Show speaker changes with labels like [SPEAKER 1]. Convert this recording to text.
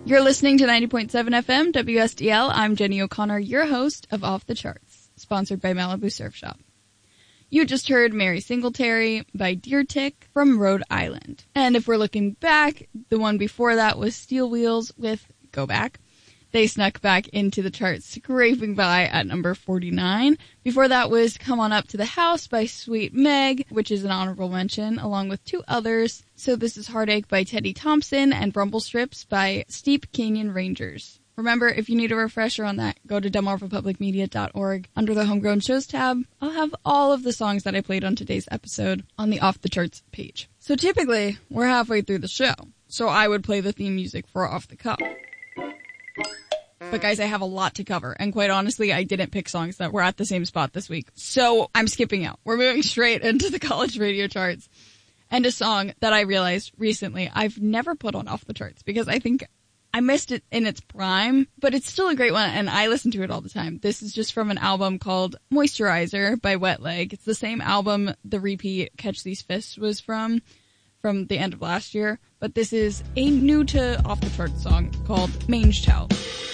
[SPEAKER 1] You're listening to 90.7 FM, WSDL. I'm Jenny O'Connor, your host of Off the Charts, sponsored by Malibu Surf Shop. You just heard Mary Singletary by Deer Tick from Rhode Island. And if we're looking back, the one before that was Steel Wheels with Go Back. They snuck back into the charts, scraping by at number 49. Before that was Come On Up to the House by Sweet Meg, which is an honorable mention, along with two others. So This Is Heartache by Teddy Thompson and Rumble Strips by Steep Canyon Rangers. Remember, if you need a refresher on that, go to delmarvapublicmedia.org. Under the Homegrown Shows tab, I'll have all of the songs that I played on today's episode on the Off the Charts page. So typically, we're halfway through the show, so I would play the theme music for Off the Cuff. But guys, I have a lot to cover, and quite honestly, I didn't pick songs that were at the same spot this week, so I'm skipping out. We're moving straight into the college radio charts, and a song that I realized recently I've never put on Off the Charts, because I think I missed it in its prime, but it's still a great one, and I listen to it all the time. This is just from an album called Moisturizer by Wet Leg. It's the same album the repeat Catch These Fists was from the end of last year, but this is a new to Off the Charts song called Mange Towel.